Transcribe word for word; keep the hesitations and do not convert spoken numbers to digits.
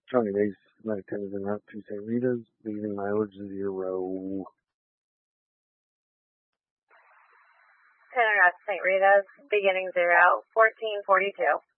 Tony Base, flight attendant en route to Saint Rita's, leaving mileage zero. Ten route to Saint Rita's, beginning zero, fourteen forty-two.